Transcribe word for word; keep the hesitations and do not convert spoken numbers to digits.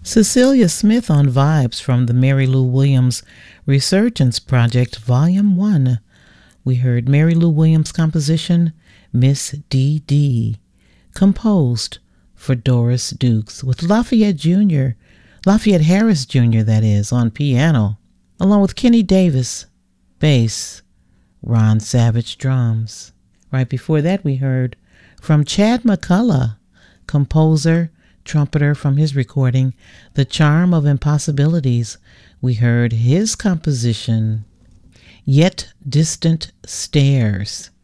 Cecilia Smith on vibes from the Mary Lou Williams Resurgence Project, Volume one. We heard Mary Lou Williams' composition, Miss Dee Dee, composed for Doris Dukes, with Lafayette Junior, Lafayette Harris Junior, that is, on piano, along with Kenny Davis, bass, Ron Savage, drums. Right before that, we heard from Chad McCullough, composer, trumpeter from his recording, The Charm of Impossibilities. We heard his composition, Yet Distant Stairs.